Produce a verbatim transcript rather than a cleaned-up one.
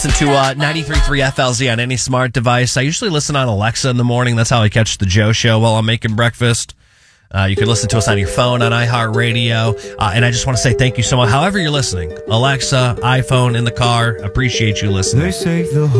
Listen to uh, ninety-three point three F L Z on any smart device. I usually listen on Alexa in the morning. That's how I catch the Joe Show while I'm making breakfast. Uh, you can listen to us on your phone on iHeartRadio. Uh, and I just want to say thank you so much. However you're listening, Alexa, iPhone, in the car, appreciate you listening. They say the